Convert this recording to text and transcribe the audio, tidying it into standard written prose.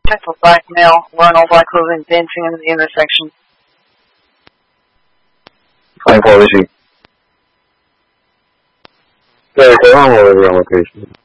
Check for black male, wearing all black clothing, dancing in the intersection. 5-4 receive. Yeah, go on over the location.